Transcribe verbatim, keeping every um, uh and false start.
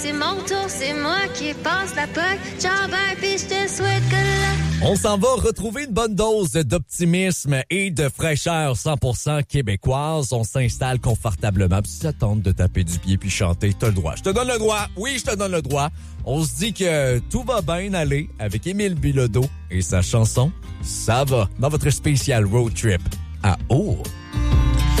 C'est mon tour, c'est moi qui passe la poque. Ciao, bye, puis je te souhaite que la... On s'en va retrouver une bonne dose d'optimisme et de fraîcheur cent pour cent québécoise. On s'installe confortablement. Puis si ça tente de taper du pied puis chanter, t'as le droit. Je te donne le droit. Oui, je te donne le droit. On se dit que tout va bien aller avec Émile Bilodeau et sa chanson « Ça va » dans votre spécial road trip à Eau.